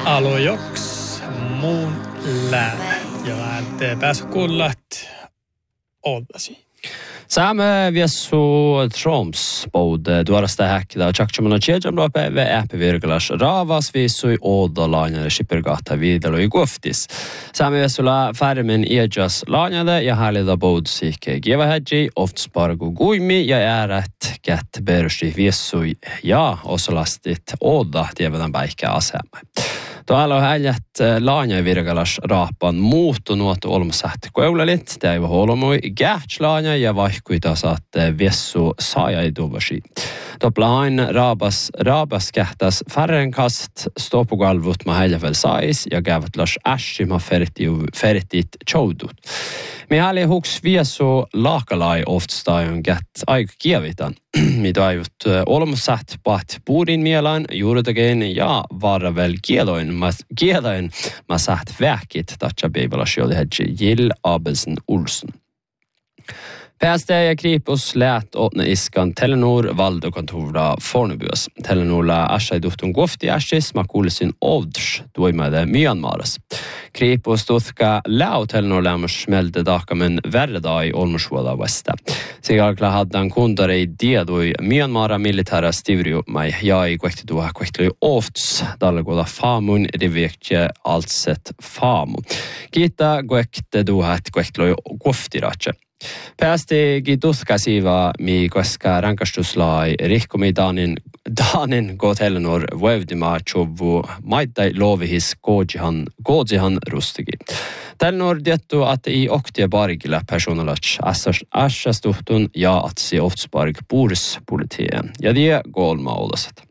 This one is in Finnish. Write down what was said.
Alojoks muun lää ja väänte pääsy kuullat oldasi. Saamme viessu Troms både duarasta häkkida tjakchamana tjejamla päivä äppivirkelas raavas viissui oodalaanjalle Skippergata vidalo i Goftis. Saamme viessulla färmen ejas laanjalle ja häälida boudsikke gevahädji oftspargu guimi ja äärät kätt bersti viessui ja osalastit ooda tievedan päikkä asemme. Tuolla on äljät laanjavirkelas raapan muuttunut olmasahti koululit. Tämä ei holmoi gärtslaanja ja vaihkuita saatte viessu saajaiduvashi. Toplahain raabas kähtäs färrenkast stopugalvut ma häljävel sais ja käyvätlas ässima fertit choudut. Mikäli huks viessu laakalai oftstajun gät aika kievitan. Mitä aivut olmasahti paht puudin mielan juuritakin ja varavel kieloin ma saht väkit tatsa bibelas jolihedji Jill Abelsen Olsen. PST ja Kripos lät åtna iskan Telenor valdokontora Fornebuas. Telenorla asaiduhtun kofti asis makulisin ovdrs tuimade Myanmaras. Kripos tutka lau Telenor lämmös smälde dakamen värredai olmosuoda västä. Sigarkla haddan kundare i diedoi Myanmara militära stivrio mai jai kuektiduha kuektlui ovds dallegoda famun rivektje altset famu. Kiita kuektiduhat kuektlui koftiratse. Päästi gituskasiva mi koska rankastuslai rikkomi danin go Telenor vävdima chovu maittai lovihis gojihan rustigi. Telenor diettu att i oktie bargilla personalach assastuhtun ja att se oftsbarg burs politien. Ja det golma olasat.